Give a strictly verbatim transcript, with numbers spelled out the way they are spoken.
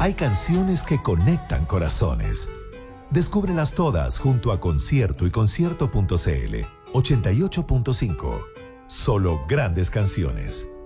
Hay canciones que conectan corazones. Descúbrelas todas junto a Concierto y Concierto punto c l. ochenta y ocho punto cinco. Solo grandes canciones.